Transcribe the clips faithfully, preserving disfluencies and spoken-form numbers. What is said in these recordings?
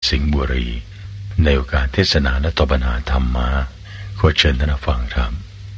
สิงห์บุรีในโอกาสเทศนาและตอบปัญหาธรรมะขอเชิญท่านฟังครับ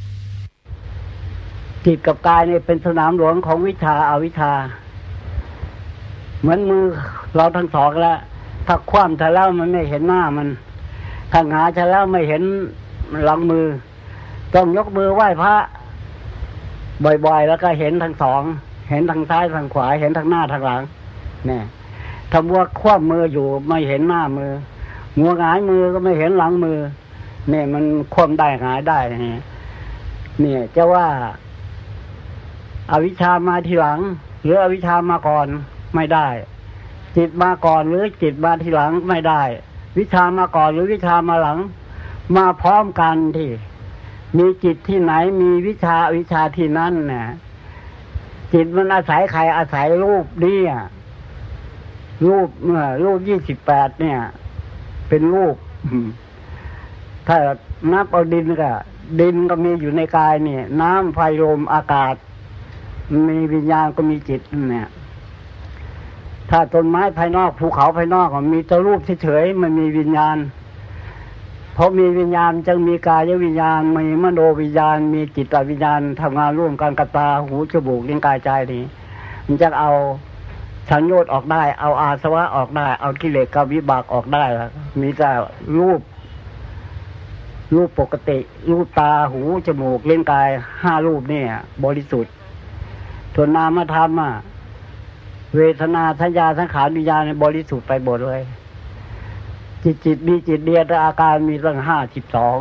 จิตกับกายเนี่ยเป็นสนามหลวงของวิชาอาวิชชาเหมือนมือเราทั้งสองแล้วถ้าคว่ำถ้าแล้วมันไม่เห็นหน้ามันถ้าหงายถ้าแล้วไม่เห็นหลังมือต้องยกมือไหว้พระบ่อยๆแล้วก็เห็นทั้งสองเห็นทางซ้ายทางขวาเห็นทางหน้าทางหลังเนี่ยถ้ามัวคว่ำมืออยู่ไม่เห็นหน้ามือมัวหงายมือก็ไม่เห็นหลังมือเนี่ยมันคว่ำได้หงายได้เนี่ยจะว่าอวิชชามาทีหลังหรืออวิชชามาก่อนไม่ได้จิตมาก่อนหรือจิตมาทีหลังไม่ได้วิชามาก่อนหรือวิชามาหลังมาพร้อมกันที่มีจิตที่ไหนมีวิชาวิชาที่นั่นน่ะจิตมันอาศัยใครอาศัยรูปนี่รูปเมื่อรูปยี่สิบแปดเนี่ยเป็นรูปถ้านับเอาดินก็ดินก็มีอยู่ในกายเนี่ยน้ำไฟลมอากาศมีวิญญาณก็มีจิตเนี่ยถ้าต้นไม้ภายนอกภูเขาภายนอกก็มีแต่รูปเฉยๆมันมีวิญญาณเพราะมีวิญญาณจึงมีกายวิญญาณมีมโนวิญญาณมีจิตวิญญาณทำงานร่วมกันกับตาหูจมูกลิ้นกายใจนี่มันจะเอาสัญโยชน์ออกได้เอาอาสวะออกได้เอากิเลสกับวิบากออกได้มีแต่รูปรูปปกติรูปตาหูจมูกลิ้นกายห้ารูปนี่บริสุทธิ์ส่วนนามธรรมอ่ะเวทนาสัญญาสังขารวิญญาณบริสุทธิ์ไปหมดเลยจิตจิตมีจิตเดียวแต่อาการมีตั้งห้าสิบสอง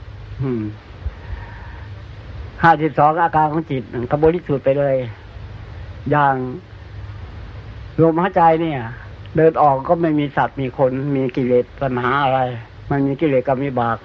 ห้าสิบสองอาการของจิตก็บริสุทธิ์ไปเลยอย่างลมหายใจเนี่ยเดินออกก็ไม่มีสัตว์มีคนมีกิเลสปัญหาอะไรมันมีกิเลสกับวิบาก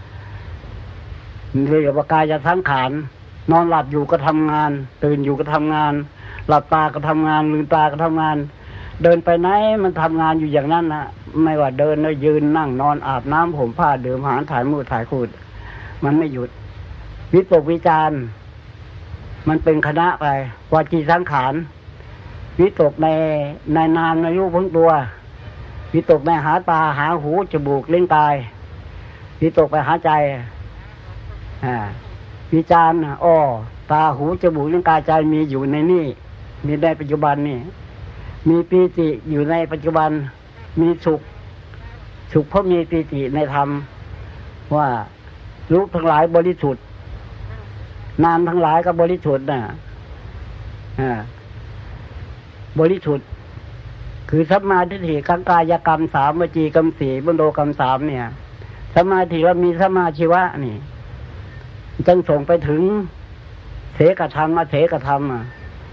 เรียกว่ากายสังขารนอนหลับอยู่ก็ทำงานตื่นอยู่ก็ทำงานหลับตาก็ทำงานลืมตาก็ทำงานเดินไปไหนมันทำงานอยู่อย่างนั้นนะไม่ว่าเดินหรือยืนนั่งนอนอาบน้ำผมผ้าดื่มอาหารถ่ายมือถ่ายขูดมันไม่หยุดวิตกวิจารมันเป็นคณะไปวาจีสังขารวิตกในในนามในรูปของตัววิตกในหาตาหาหูจมูกลิ้นกายวิตกไปหาใจอ่าวิจารณ์อ้อตาหูจมูกลิ้นกายใจมีอยู่ในนี่มีในปัจจุบันนี่มีปีติอยู่ในปัจจุบันมีสุขสุขเพราะมีปีติในธรรมว่ารูปทั้งหลายบริสุทธิ์นามทั้งหลายก็บริสุทธิ์น่ะอ่าบริสุทธิ์คือสัมมาทิฏฐิกังกายกรรมสามวจีกรรมสี่มโนกรรมสามเนี่ยสมาธิแล้วมีสมาชีวะนี่จึงส่งไปถึงเสกธรรมอเสกธรรมอ่ะ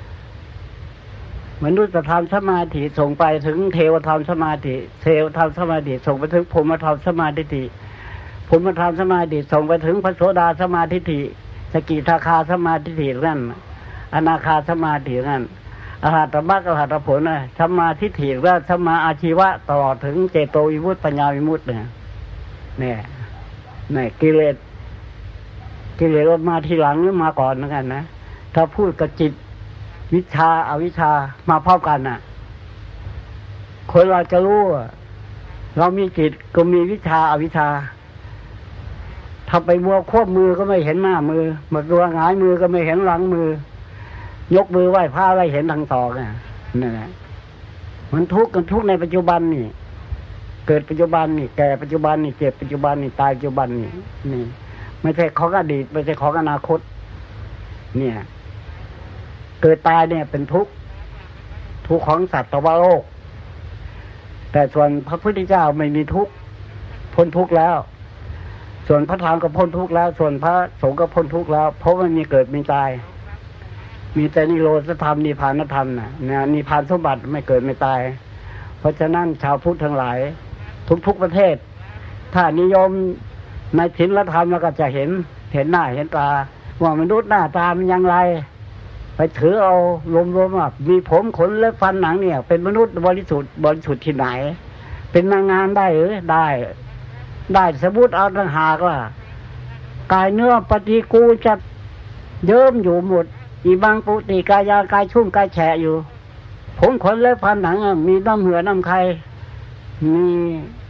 มนุษยธรรมสมาธิส่งไปถึงเทวธรรมสมาธิเทวธรรมสมาธิส่งไปถึงพรหมธรรมสมาธิพรหมธรรมสมาธิส่งไปถึงพระโสดาสมาธิสกิทาคาสมาธินั่นอนาคาสมาธินั่นอรหัตมรรคอรหัตผลน่ะสมาธิถิและสมาอาชีวะตลอดถึงเจโตวิมุตติปัญญาวิมุตติเนี่ยเนี่ยเนี่ยกิเลสกิเลสมาทีหลังหรือมาก่อนเหมือนกันนะถ้าพูดกับจิตวิชาอวิชามาพร้อมกันน่ะคนเราจะรู้เรามีจิตก็มีวิชาอวิชาถ้าไปมัวควบมือก็ไม่เห็นหน้ามือมาตัวหงายมือก็ไม่เห็นหลังมือยกมือไหว้พระอะไรเห็นทางศอกอ่ะนั่นแหละมันทุกข์กันทุกข์ในปัจจุบันนี่เกิดปัจจุบันนี่แก่ปัจจุบันนี่เจ็บปัจจุบันนี่ตายปัจจุบันนี่นี่ไม่ใช่ของอดีตไม่ใช่ของอนาคตเนี่ยเกิดตายเนี่ยเป็นทุกข์ทุกข์ของสัตว์ตวโลกแต่ส่วนพระพุทธเจ้าไม่มีทุกข์พ้นทุกข์แล้วส่วนพระธรรมก็พ้นทุกข์แล้วส่วนพระสงฆ์ก็พ้นทุกข์แล้วเพราะไม่มีเกิดมีตายมีแต่นิโรธธรรมนิพพานธรรมน่ะเนี่ยนิพพานสมบัติไม่เกิดไม่ตายเพราะฉะนั้นชาวพุทธทั้งหลายทุกๆประเทศถ้านิยมในศีลธรรมแล้วก็จะเห็นเห็นหน้าเห็นตาว่ามนุษย์หน้าตามันอย่างไรไปถือเอารวมๆว่ามีผมขนเล็บฟันหนังเนี่ยเป็นมนุษย์บริสุทธิ์บริสุทธิ์ที่ไหนเป็นนางงามได้หรือได้ได้สมมุติเอาต่างหากล่ะกายเนื้อปฏิกูลจะเยิ้มอยู่หมดอีบางปุติกายากายชุ่มกายแฉะอยู่ผมขนเล็บฟันหนังมีน้ำเหือน้ำไขมี